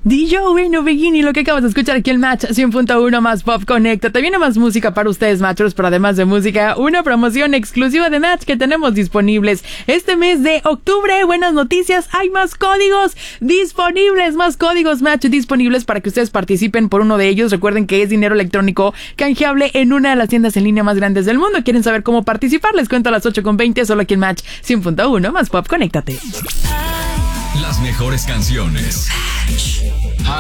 Bueno, Begini, lo que acabas de escuchar aquí en Match 100.1 más Pop Conéctate. Viene más música para ustedes, Matchers, pero además de música, una promoción exclusiva de Match que tenemos disponibles este mes de octubre. Buenas noticias, hay más códigos disponibles, más códigos Match disponibles para que ustedes participen por uno de ellos. Recuerden que es dinero electrónico canjeable en una de las tiendas en línea más grandes del mundo. ¿Quieren saber cómo participar? Les cuento a las 8:20, solo aquí en Match 100.1 más Pop Conéctate. Las mejores canciones.